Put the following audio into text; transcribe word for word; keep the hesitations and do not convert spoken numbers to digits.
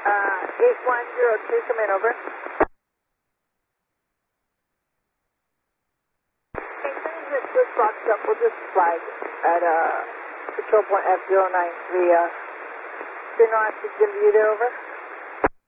Uh, eight one zero two, come in, over. As soon as it switch box up, we'll just flag at uh, control point F zero nine three. Uh, Spin off to Jim View there, over.